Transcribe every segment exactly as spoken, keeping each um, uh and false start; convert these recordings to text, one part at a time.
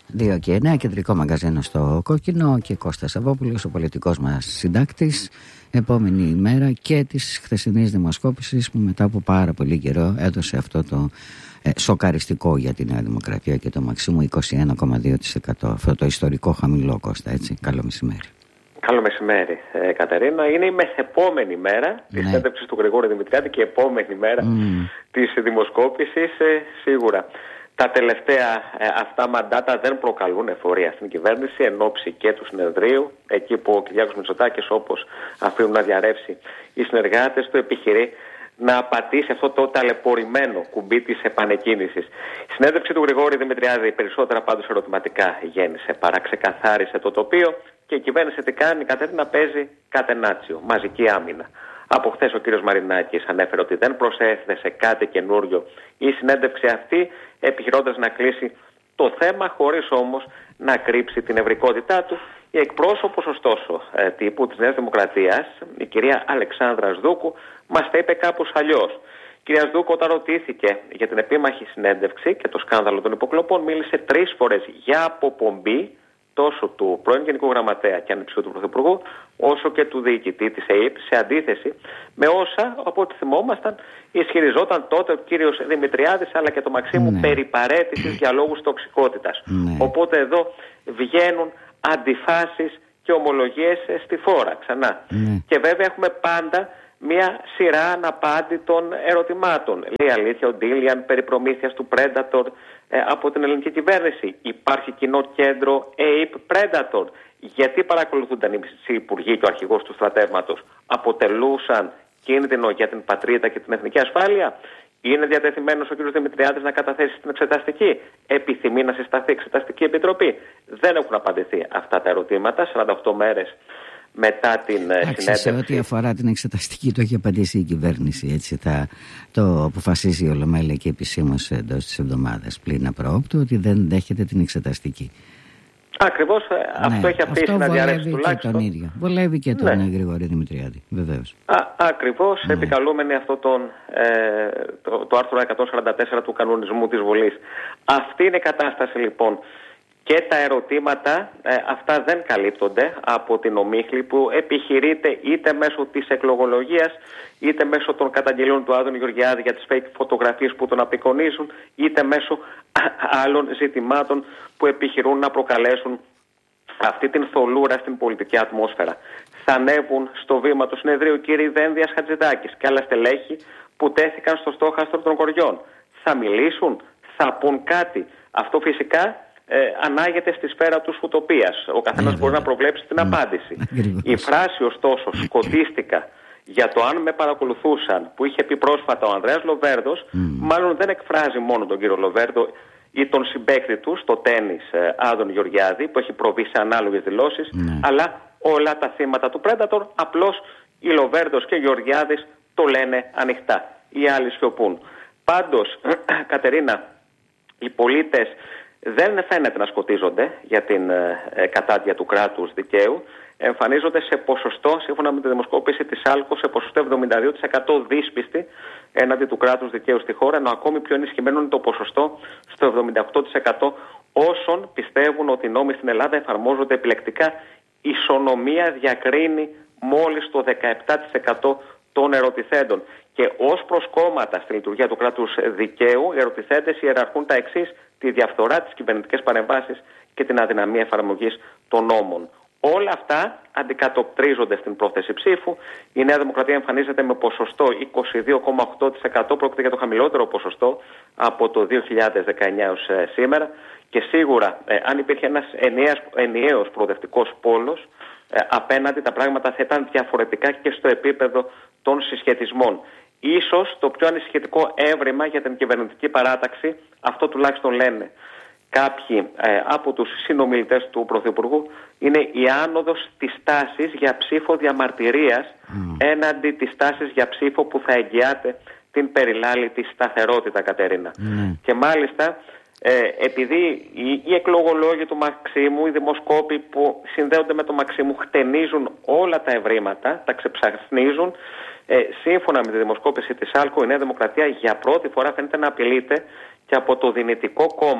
δύο και εννέα, κεντρικό μαγκαζίνο στο Κόκκινο και Κώστας Σαββόπουλος, ο πολιτικός μας συντάκτης. Επόμενη ημέρα και της χθεσινής δημοσκόπησης που μετά από πάρα πολύ καιρό έδωσε αυτό το ε, σοκαριστικό για τη Νέα Δημοκρατία και το Μαξίμου είκοσι ένα κόμμα δύο τοις εκατό. Αυτό το ιστορικό χαμηλό, Κώστα, έτσι. Καλό μεσημέρι. Καλό μεσημέρι, ε, Κατερίνα. Είναι η μεθεπόμενη μέρα ναι. της συνέντευξης του Γρηγόρη Δημητριάδη και η επόμενη μέρα mm. της δημοσκόπησης, ε, σίγουρα. Τα τελευταία ε, αυτά μαντάτα δεν προκαλούν εφορία στην κυβέρνηση εν ώψη και του συνεδρίου, εκεί που ο Κυριάκος Μητσοτάκης, όπως αφήνουν να διαρρεύσει οι συνεργάτες του, επιχειρεί να πατήσει αυτό το ταλαιπωρημένο κουμπί της επανεκκίνησης. Η συνέντευξη του Γρηγόρη Δημητριάδη περισσότερα πάντως ερωτηματικά γέννησε, παρά ξεκαθάρισε το τοπίο και η κυβέρνηση τι κάνει, Κατερίνα, παίζει κατενάτσιο, μαζική άμυνα. Από χθες ο κύριος Μαρινάκης ανέφερε ότι δεν προσέθεσε κάτι καινούριο η συνέντευξη αυτή, επιχειρώντας να κλείσει το θέμα, χωρίς όμως να κρύψει την ευρικότητά του. Η εκπρόσωπος, ωστόσο, τύπου της Νέας Δημοκρατίας, η κυρία Αλεξάνδρα Σδούκου, μας τα είπε κάπως αλλιώς. Η κυρία Σδούκου, όταν ρωτήθηκε για την επίμαχη συνέντευξη και το σκάνδαλο των υποκλοπών, μίλησε τρεις φορές για αποπομπή τόσο του πρώην Γενικού Γραμματέα και Ανεψιού του Πρωθυπουργού, όσο και του διοικητή της ΕΕΠ, σε αντίθεση με όσα, από ό,τι θυμόμασταν, ισχυριζόταν τότε ο κύριος Δημητριάδης αλλά και το Μαξίμου ναι. περί παραίτησης για λόγους τοξικότητας. Ναι. Οπότε εδώ βγαίνουν αντιφάσεις και ομολογίες στη φόρα ξανά. Ναι. Και βέβαια έχουμε πάντα μια σειρά αναπάντητων ερωτημάτων. Λέει αλήθεια ο Ντίλιαν περί προμήθειας του Predator ε, από την ελληνική κυβέρνηση? Υπάρχει κοινό κέντρο ΕΕΠ Predator? Γιατί παρακολουθούνταν οι υπουργοί και ο αρχηγός του στρατεύματος? Αποτελούσαν κίνδυνο για την πατρίδα και την εθνική ασφάλεια? Είναι διατεθειμένος ο κ. Δημητριάδης να καταθέσει την εξεταστική? Επιθυμεί να συσταθεί εξεταστική επιτροπή? Δεν έχουν απαντηθεί αυτά τα ερωτήματα σαράντα οκτώ μέρες μετά την συνέντευξη. Σε ό,τι αφορά την εξεταστική, το έχει απαντήσει η κυβέρνηση. Έτσι θα το αποφασίσει η Ολομέλεια και επισήμως εντός της εβδομάδας πλην απροόπτου ότι δεν δέχεται την εξεταστική. Ακριβώς ναι, αυτό έχει αφήσει αυτό να διαρρεύσει τουλάχιστον. Τον ίδιο. Βολεύει και τον ναι. Γρηγόρη Δημητριάδη, βεβαίως. Ακριβώς, ναι. επικαλούμενοι αυτό τον, ε, το, το άρθρο εκατόν σαράντα τέσσερα του κανονισμού της Βουλής. Αυτή είναι η κατάσταση λοιπόν. Και τα ερωτήματα ε, αυτά δεν καλύπτονται από την ομίχλη που επιχειρείται είτε μέσω της εκλογολογίας είτε μέσω των καταγγελιών του Άδωνη Γεωργιάδη για τις fake φωτογραφίες που τον απεικονίζουν είτε μέσω άλλων ζητημάτων που επιχειρούν να προκαλέσουν αυτή την θολούρα στην πολιτική ατμόσφαιρα. Θα ανέβουν στο βήμα του συνεδρίου κύριοι Δένδιας, Χατζηδάκης και άλλα στελέχη που τέθηκαν στο στόχαστρο των κοριών. Θα μιλήσουν, θα πουν κάτι? Αυτό φυσικά Ε, ανάγεται στη σφαίρα του ουτοπίας. Ο καθένας μπορεί να προβλέψει την απάντηση. Η φράση ωστόσο σκοτίστηκα για το αν με παρακολουθούσαν που είχε πει πρόσφατα ο Ανδρέας Λοβέρδος, mm. μάλλον δεν εκφράζει μόνο τον κύριο Λοβέρδο ή τον συμπαίκτη του στο τένις ε, Άδων Γεωργιάδη που έχει προβεί σε ανάλογες δηλώσεις, mm. αλλά όλα τα θύματα του Predator, απλώς οι Λοβέρδος και οι Γεωργιάδης το λένε ανοιχτά. Οι άλλοι σιωπούν. Πάντως, Κατερίνα, οι πολίτες δεν φαίνεται να σκοτίζονται για την ε, κατάδια του κράτους δικαίου. Εμφανίζονται σε ποσοστό, σύμφωνα με τη δημοσκόπηση της άλκο, σε ποσοστό εβδομήντα δύο τοις εκατό δύσπιστη έναντι του κράτους δικαίου στη χώρα, ενώ ακόμη πιο ενισχυμένο είναι το ποσοστό στο εβδομήντα οκτώ τοις εκατό όσων πιστεύουν ότι οι νόμοι στην Ελλάδα εφαρμόζονται επιλεκτικά. Η ισονομία διακρίνει μόλις το δεκαεπτά τοις εκατό των ερωτηθέντων. Και ως προς κόμματα στη λειτουργία του κράτους δικαίου, οι ερωτηθέντες ιεραρχούν τα εξής: τη διαφθορά, τις κυβερνητικές παρεμβάσεις και την αδυναμία εφαρμογής των νόμων. Όλα αυτά αντικατοπτρίζονται στην πρόθεση ψήφου. Η Νέα Δημοκρατία εμφανίζεται με ποσοστό είκοσι δύο κόμμα οκτώ τοις εκατό, πρόκειται για το χαμηλότερο ποσοστό από το δύο χιλιάδες δεκαεννιά έως σήμερα. Και σίγουρα, ε, αν υπήρχε ένας ενιαίος προοδευτικός πόλος, ε, απέναντι τα πράγματα θα ήταν διαφορετικά και στο επίπεδο των συσχετισμών. Ίσως το πιο ανησυχητικό έβριμα για την κυβερνητική παράταξη, αυτό τουλάχιστον λένε κάποιοι ε, από τους συνομιλητές του Πρωθυπουργού, είναι η άνοδος της τάσης για ψήφο διαμαρτυρίας mm. έναντι της τάσης για ψήφο που θα εγγυάται την περιλάλητη σταθερότητα, Κατερίνα. Mm. Και μάλιστα ε, επειδή οι, οι εκλογολόγοι του Μαξίμου, οι δημοσκόποι που συνδέονται με το Μαξίμου χτενίζουν όλα τα ευρήματα, τα ξεψαχνίζουν, ε, σύμφωνα με τη δημοσκόπηση της άλκο, η Νέα Δημοκρατία για πρώτη φορά φαίνεται να απειλείται και από το δυνητικό κόμμα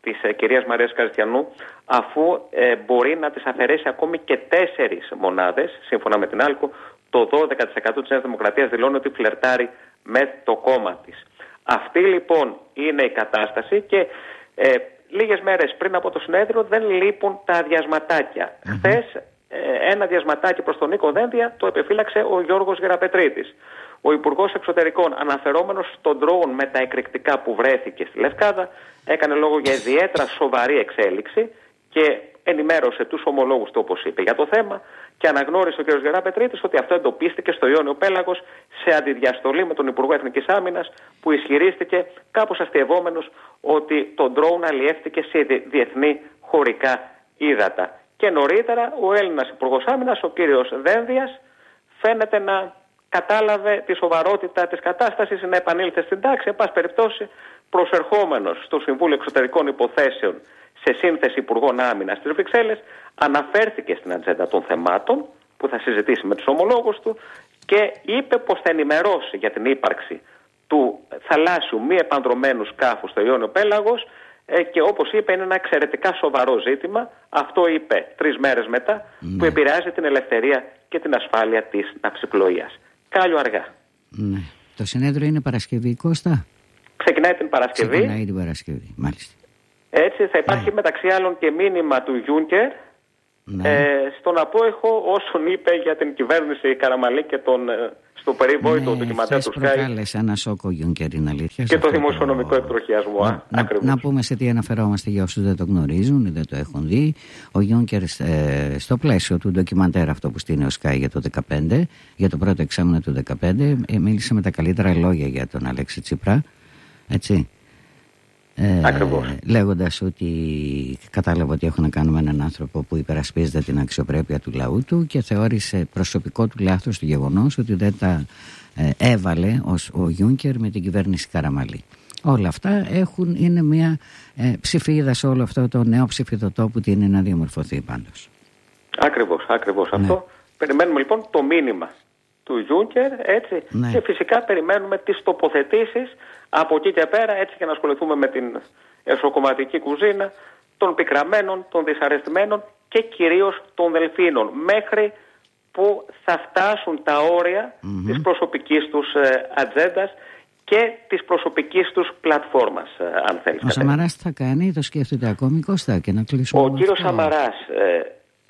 της ε, κυρίας Μαρίας Καριστιανού, αφού ε, μπορεί να της αφαιρέσει ακόμη και τέσσερις μονάδες, σύμφωνα με την Άλκο. Το δώδεκα τοις εκατό της Νέας Δημοκρατίας δηλώνει ότι φλερτάρει με το κόμμα της. Αυτή λοιπόν είναι η κατάσταση και ε, λίγες μέρες πριν από το συνέδριο δεν λείπουν τα διασματάκια. Mm-hmm. Χθες ε, ένα διασματάκι προς τον Νίκο Δένδια το επιφύλαξε ο Γιώργος Γεραπετρίτης. Ο Υπουργός Εξωτερικών, αναφερόμενος στον ντρόουν με τα εκρηκτικά που βρέθηκε στη Λευκάδα, έκανε λόγο για ιδιαίτερα σοβαρή εξέλιξη και ενημέρωσε τους ομολόγους του, όπως είπε, για το θέμα, και αναγνώρισε ο κ. Γεραπετρίτης ότι αυτό εντοπίστηκε στο Ιόνιο Πέλαγος σε αντιδιαστολή με τον Υπουργό Εθνικής Άμυνας, που ισχυρίστηκε κάπως αστειευόμενος ότι το ντρόουν αλλιεύτηκε σε διεθνή χωρικά ύδατα. Και νωρίτερα ο Έλληνας Υπουργός Άμυνας, ο κ. Δένδιας, φαίνεται να κατάλαβε τη σοβαρότητα της κατάστασης, να επανήλθε στην τάξη, εν πάση περιπτώσει προσερχόμενος στο Συμβούλιο Εξωτερικών Υποθέσεων σε σύνθεση Υπουργών Άμυνας στις Βρυξέλλες, αναφέρθηκε στην ατζέντα των θεμάτων που θα συζητήσει με τους ομολόγους του και είπε πως θα ενημερώσει για την ύπαρξη του θαλάσσιου μη επανδρωμένου σκάφου στο Ιόνιο Πέλαγος ε, και όπως είπε είναι ένα εξαιρετικά σοβαρό ζήτημα. Αυτό είπε τρεις μέρες μετά, ναι, που επηρεάζει την ελευθερία και την ασφάλεια της ναυσιπλοείας. Κάλιο αργά. Ναι. Το συνέδριο είναι Παρασκευή, Κώστα? Ξεκινάει την Παρασκευή. Ξεκινάει την Παρασκευή, μάλιστα. Έτσι θα υπάρχει, ναι, μεταξύ άλλων και μήνυμα του Γιούνκερ, ναι, ε, στον απόϊχο όσων είπε για την κυβέρνηση Καραμαλή και τον, στο περιβόητο, ναι, ντοκιμαντέρ του Sky. Προκάλεσε ένα σόκο Γιούνκερ, είναι αλήθεια. Και το δημοσιονομικό το... εκτροχιασμό. Να, να, να πούμε σε τι αναφερόμαστε για όσους δεν το γνωρίζουν ή δεν το έχουν δει. Ο Γιούνκερ ε, στο πλαίσιο του ντοκιμαντέρ αυτό που στείνει ο Sky για το δεκαπέντε, για το πρώτο εξάμηνο του δεκαπέντε, ε, μίλησε με τα καλύτερα λόγια για τον Αλέξη Τσίπρα. Έτσι. Ε, λέγοντας ότι κατάλαβε ότι έχω να κάνω με έναν άνθρωπο που υπερασπίζεται την αξιοπρέπεια του λαού του και θεώρησε προσωπικό του λάθος το γεγονός ότι δεν τα ε, έβαλε ως ο Γιούνκερ με την κυβέρνηση Καραμαλή. Όλα αυτά έχουν, είναι μια ε, ψηφίδα σε όλο αυτό το νέο ψηφιδωτό που είναι να διαμορφωθεί πάντως. Ακριβώς, ακριβώς, ναι, αυτό. Περιμένουμε λοιπόν το μήνυμα του Γιούνκερ, έτσι, ναι, και φυσικά περιμένουμε τις τοποθετήσεις από εκεί και πέρα, έτσι, για να ασχοληθούμε με την εσωκομματική κουζίνα των πικραμένων, των δυσαρεστημένων και κυρίως των δελφίνων, μέχρι που θα φτάσουν τα όρια, mm-hmm, της προσωπικής τους ε, ατζέντας και της προσωπικής τους πλατφόρμας, ε, αν θέλεις. Ο Σαμαράς τι θα κάνει, το σκέφτεται ακόμη, Κώστα, και να κλείσουμε? Ο κύριος Σαμαράς ε,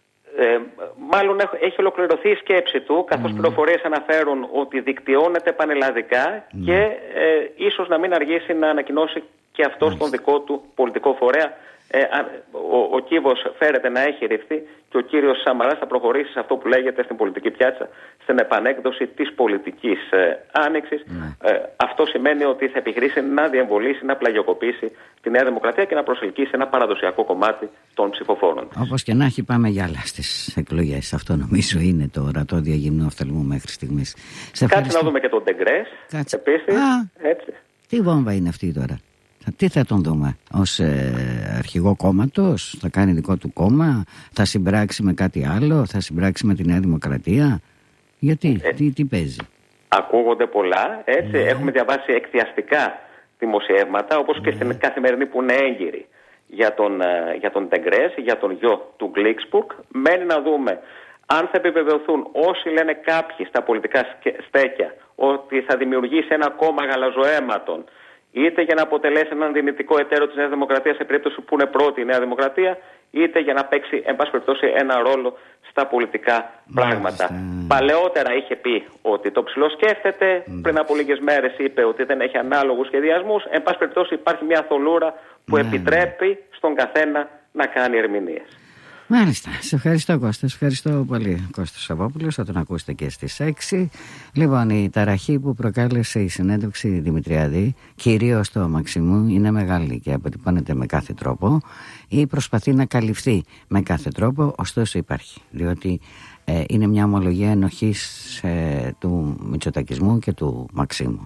Ε, μάλλον έχει ολοκληρωθεί η σκέψη του, καθώς mm. πληροφορίες αναφέρουν ότι δικτυώνεται πανελλαδικά mm. και ε, ίσως να μην αργήσει να ανακοινώσει και αυτό mm. τον δικό του πολιτικό φορέα. Ε, ο, ο κύβος φέρεται να έχει ρηφθεί και ο κύριος Σαμαράς θα προχωρήσει σε αυτό που λέγεται στην πολιτική πιάτσα, στην επανέκδοση της πολιτικής ε, άνοιξης. Mm. Ε, αυτό σημαίνει ότι θα επιχειρήσει να διεμβολήσει, να πλαγιοκοπήσει τη Νέα Δημοκρατία και να προσελκύσει ένα παραδοσιακό κομμάτι των ψηφοφόρων. Όπως και να έχει, πάμε για άλλα στις εκλογές. Αυτό νομίζω είναι το ορατό διαγυμνό οφθαλμού μέχρι στιγμής. Κάτσε να δούμε και τον Ντεγκρές επίσης. Α, έτσι. Τι βόμβα είναι αυτή τώρα? Τι θα τον δούμε ως ε, αρχηγό κόμματος? Θα κάνει δικό του κόμμα? Θα συμπράξει με κάτι άλλο? Θα συμπράξει με τη Νέα Δημοκρατία? Γιατί, ε, τι, τι παίζει? Ακούγονται πολλά, έτσι, ναι, έχουμε διαβάσει εκδιαστικά δημοσιεύματα, όπως ναι, και στην Καθημερινή που είναι έγκυρη για τον, για τον Ντεγκρές, για τον γιο του Γκλίξπουργκ. Μένει να δούμε αν θα επιβεβαιωθούν όσοι λένε κάποιοι στα πολιτικά στέκια ότι θα δημιουργήσει ένα κόμμα γαλαζοαίματων, είτε για να αποτελέσει έναν δυνητικό εταίρο της Νέας Δημοκρατίας σε περίπτωση που είναι πρώτη η Νέα Δημοκρατία, είτε για να παίξει, εν πάση περιπτώσει, ένα ρόλο στα πολιτικά πράγματα. Mm. Παλαιότερα είχε πει ότι το ψηλό σκέφτεται, mm. πριν από λίγες μέρες είπε ότι δεν έχει ανάλογους σχεδιασμούς. Εν πάση περιπτώσει υπάρχει μια θολούρα που mm. επιτρέπει στον καθένα να κάνει ερμηνείες. Μάλιστα. Σε ευχαριστώ, Κώστα. Σε ευχαριστώ πολύ, Κώστας Σαββόπουλος. Θα τον ακούσετε και στις έξι. Λοιπόν, η ταραχή που προκάλεσε η συνέντευξη Δημητριάδη, κυρίως στο Μαξιμού, είναι μεγάλη και αποτυπώνεται με κάθε τρόπο ή προσπαθεί να καλυφθεί με κάθε τρόπο, ωστόσο υπάρχει. Διότι ε, είναι μια ομολογία ενοχής ε, του μητσοτακισμού και του Μαξίμου.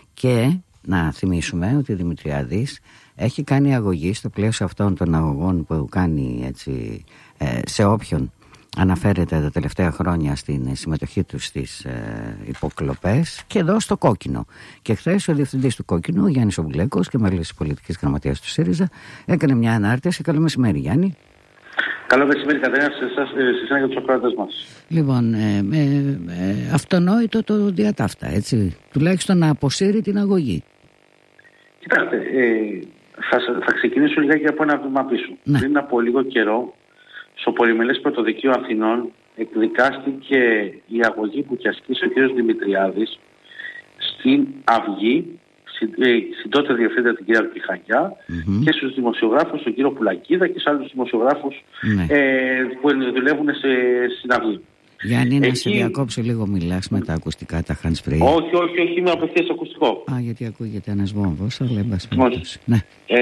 Και να θυμίσουμε ότι ο Δημητριάδης έχει κάνει αγωγή στο πλαίσιο αυτών των αγωγών που κάνει έτσι, ε, σε όποιον αναφέρεται τα τελευταία χρόνια στην συμμετοχή του στις ε, υποκλοπές, και εδώ στο κόκκινο. Και χθες ο διευθυντής του κόκκινου, Γιάννης Ομπουλέκος, και μέλος της πολιτικής γραμματείας του ΣΥΡΙΖΑ, έκανε μια ανάρτηση. Καλό μεσημέρι, Γιάννη. Καλό μεσημέρι, Κατερίνα, σε εσάς και τους ακροατές μας. Λοιπόν, ε, ε, ε, αυτονόητο το διατάφτα, έτσι. Τουλάχιστον να αποσύρει την αγωγή. Κοιτάξτε, ε, θα, θα ξεκινήσω λιγάκι από ένα βήμα πίσω. Ναι. Πριν από λίγο καιρό, στο Πολυμελές Πρωτοδικείο Αθηνών, εκδικάστηκε η αγωγή που είχε ασκήσει ο κ. Δημητριάδης στην Αυγή, στην, ε, στην τότε διευθύντρια την κυρία Πιχαγιά, mm-hmm. και στους δημοσιογράφους, τον κύριο Πουλακίδα και σε άλλους δημοσιογράφους ναι. ε, που δουλεύουν σε, στην Αυγή. Γιάννη, Εκεί... να σε διακόψω λίγο, μιλάς με τα ακουστικά, τα hands free. Όχι, όχι, όχι, είμαι απευθείας ακουστικό. Α, γιατί ακούγεται ένας βόμβος, αλλά εν πάση περιπτώσει. Ναι. Ε,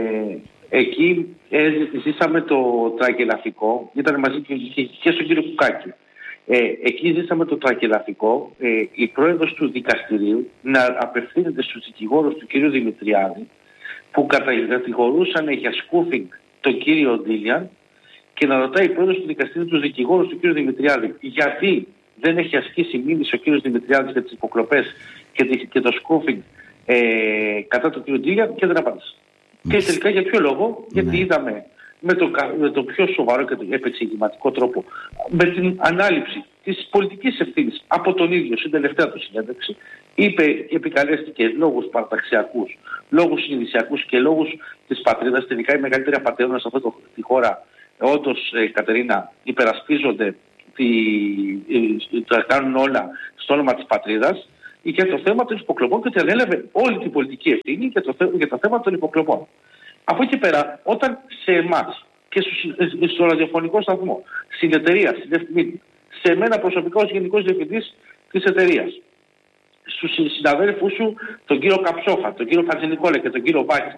εκεί ε, ζήσαμε το τρακελαφικό, ήταν μαζί και, και, και στον κύριο Κουκάκη. Ε, εκεί ζήσαμε το τρακελαφικό, ε, η πρόεδρος του δικαστηρίου να απευθύνεται στους δικηγόρους του κυρίου Δημητριάδη, που κατηγορούσαν για σκούφινγκ τον κύριο Ντίλιαν, και να ρωτάει η πρόεδρος του δικαστηρίου τους δικηγόρους του κύριου Δημητριάδη γιατί δεν έχει ασκήσει μήνυση ο κύριος Δημητριάδης για τις υποκλοπές και, και το σκούφινγκ ε, κατά τον κύριο Ντίλιαν, και δεν απάντησε. Mm. Και τελικά για ποιο λόγο? Mm. Γιατί είδαμε με το, με το πιο σοβαρό και το επεξηγηματικό τρόπο, με την ανάληψη της πολιτικής ευθύνης από τον ίδιο στην τελευταία του συνέντευξη, είπε και επικαλέστηκε λόγους παραταξιακούς, λόγους συνειδησιακούς και λόγους της πατρίδας. Τελικά οι μεγαλύτεροι απατεώνες σε αυτή τη χώρα, όντως, ε, Κατερίνα, υπερασπίζονται, τη, ε, τα κάνουν όλα στο όνομα της πατρίδας, για το θέμα των υποκλοπών, και ότι ανέλαβε όλη την πολιτική ευθύνη για το, για το θέμα των υποκλοπών. Από εκεί πέρα, όταν σε εμάς και στο, στο ραδιοφωνικό σταθμό, στην εταιρεία, στην Ευθυμίδη, σε μένα προσωπικά ως Γενικός Διευθυντής της εταιρείας, στους συναδέλφους σου, τον κύριο Καψόφα, τον κύριο Χατζηνικόλα και τον κύριο Βάκη,